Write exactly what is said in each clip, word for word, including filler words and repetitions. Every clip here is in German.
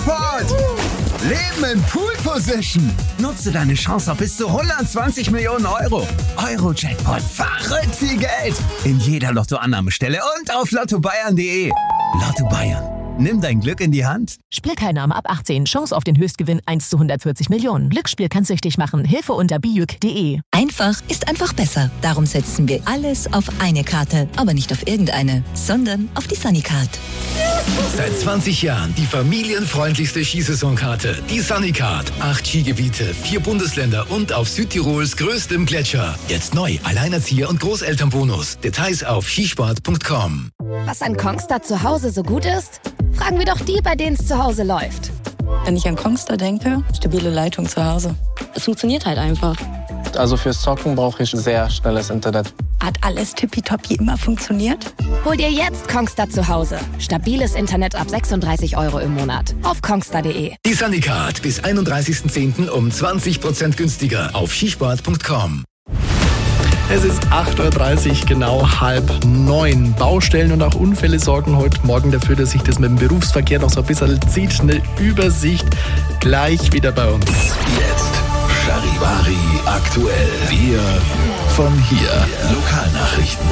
Jackpot! Leben in Pool Position. Nutze deine Chance auf bis zu hundertzwanzig Millionen Euro. Euro-Jackpot. Verrückt viel Geld. In jeder Lottoannahmestelle und auf lotto bayern punkt de. Lotto Bayern. Nimm dein Glück in die Hand. Spielteilnahme ab achtzehn. Chance auf den Höchstgewinn eins zu hundertvierzig Millionen. Glücksspiel kann süchtig machen. Hilfe unter bijuk punkt de. Einfach ist einfach besser. Darum setzen wir alles auf eine Karte. Aber nicht auf irgendeine, sondern auf die Sunnycard. Seit zwanzig Jahren die familienfreundlichste Skisaisonkarte. Die Sunnycard. Acht Skigebiete, vier Bundesländer und auf Südtirols größtem Gletscher. Jetzt neu. Alleinerzieher und Großelternbonus. Details auf skisport punkt com. Was an Kongstar zu Hause so gut ist? Fragen wir doch die, bei denen es zu Hause läuft. Wenn ich an Kongstar denke, stabile Leitung zu Hause. Es funktioniert halt einfach. Also fürs Zocken brauche ich sehr schnelles Internet. Hat alles tippitoppi immer funktioniert? Hol dir jetzt Kongstar zu Hause. Stabiles Internet ab sechsunddreißig Euro im Monat. Auf kongstar punkt de. Die Sunnycard bis einunddreißigsten zehnten um zwanzig Prozent günstiger auf skisport punkt com. Es ist acht Uhr dreißig, genau halb neun. Baustellen und auch Unfälle sorgen heute Morgen dafür, dass sich das mit dem Berufsverkehr noch so ein bisschen zieht. Eine Übersicht gleich wieder bei uns. Jetzt Charivari aktuell. Wir von hier. Lokalnachrichten.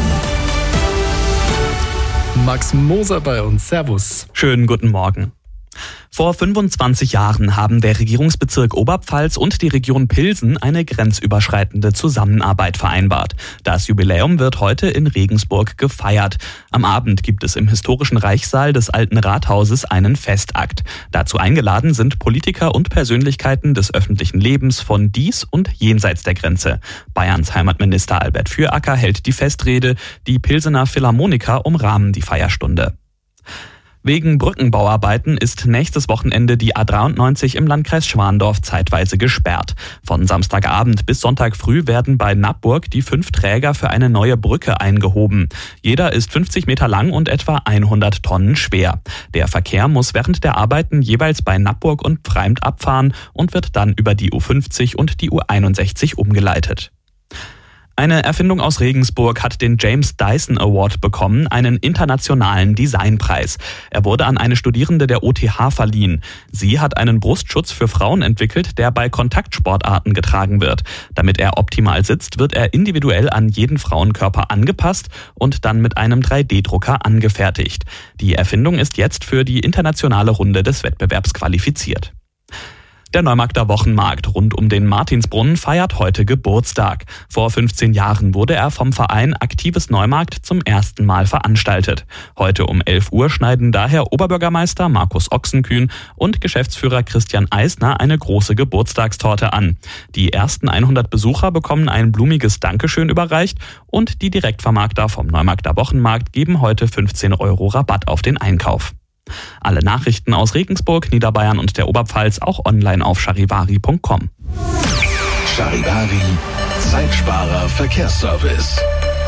Max Moser bei uns. Servus. Schönen guten Morgen. Vor fünfundzwanzig Jahren haben der Regierungsbezirk Oberpfalz und die Region Pilsen eine grenzüberschreitende Zusammenarbeit vereinbart. Das Jubiläum wird heute in Regensburg gefeiert. Am Abend gibt es im historischen Reichssaal des Alten Rathauses einen Festakt. Dazu eingeladen sind Politiker und Persönlichkeiten des öffentlichen Lebens von dies und jenseits der Grenze. Bayerns Heimatminister Albert Füracker hält die Festrede. Die Pilsener Philharmoniker umrahmen die Feierstunde. Wegen Brückenbauarbeiten ist nächstes Wochenende die A dreiundneunzig im Landkreis Schwandorf zeitweise gesperrt. Von Samstagabend bis Sonntag früh werden bei Nappburg die fünf Träger für eine neue Brücke eingehoben. Jeder ist fünfzig Meter lang und etwa hundert Tonnen schwer. Der Verkehr muss während der Arbeiten jeweils bei Nappburg und Pfreimt abfahren und wird dann über die U fünfzig und die U einundsechzig umgeleitet. Eine Erfindung aus Regensburg hat den James Dyson Award bekommen, einen internationalen Designpreis. Er wurde an eine Studierende der O T H verliehen. Sie hat einen Brustschutz für Frauen entwickelt, der bei Kontaktsportarten getragen wird. Damit er optimal sitzt, wird er individuell an jeden Frauenkörper angepasst und dann mit einem drei D Drucker angefertigt. Die Erfindung ist jetzt für die internationale Runde des Wettbewerbs qualifiziert. Der Neumarkter Wochenmarkt rund um den Martinsbrunnen feiert heute Geburtstag. Vor fünfzehn Jahren wurde er vom Verein Aktives Neumarkt zum ersten Mal veranstaltet. Heute um elf Uhr schneiden daher Oberbürgermeister Markus Ochsenkühn und Geschäftsführer Christian Eisner eine große Geburtstagstorte an. Die ersten hundert Besucher bekommen ein blumiges Dankeschön überreicht und die Direktvermarkter vom Neumarkter Wochenmarkt geben heute fünfzehn Euro Rabatt auf den Einkauf. Alle Nachrichten aus Regensburg, Niederbayern und der Oberpfalz auch online auf charivari punkt com. Charivari, Zeitsparer Verkehrsservice.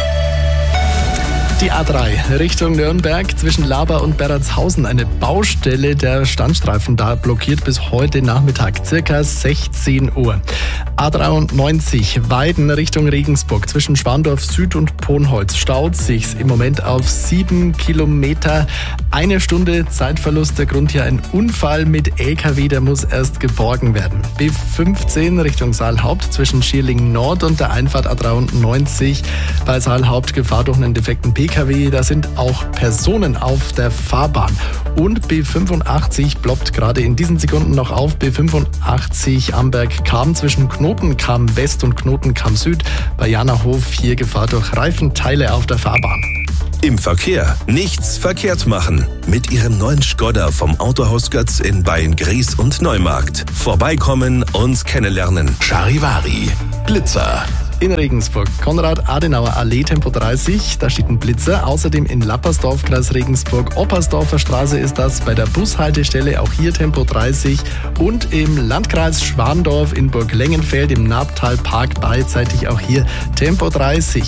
Die A drei Richtung Nürnberg zwischen Laber und Berratshausen. Eine Baustelle, der Standstreifen da blockiert bis heute Nachmittag, circa sechzehn Uhr. A dreiundneunzig Weiden Richtung Regensburg zwischen Schwandorf Süd und Ponholz staut sich's im Moment auf sieben Kilometer. Eine Stunde Zeitverlust, der Grund hier ein Unfall mit L K W, der muss erst geborgen werden. B fünfzehn Richtung Saalhaupt zwischen Schierling Nord und der Einfahrt A dreiundneunzig. Bei Saalhaupt Gefahr durch einen defekten P K W, da sind auch Personen auf der Fahrbahn. Und B fünfundachtzig ploppt gerade in diesen Sekunden noch auf. B fünfundachtzig Amberg-Kam zwischen Knotenkam West und Knotenkam Süd. Bei Janahof hier Gefahr durch Reifenteile auf der Fahrbahn. Im Verkehr nichts verkehrt machen. Mit Ihrem neuen Skoda vom Autohaus Götz in Beyen-Gries und Neumarkt. Vorbeikommen, uns kennenlernen. Charivari. Blitzer. In Regensburg, Konrad-Adenauer-Allee, Tempo dreißig, da steht ein Blitzer. Außerdem in Lappersdorf, Kreis Regensburg, Oppersdorfer Straße ist das, bei der Bushaltestelle auch hier Tempo dreißig. Und im Landkreis Schwandorf in Burglengenfeld im Nabtalpark beidseitig auch hier Tempo dreißig.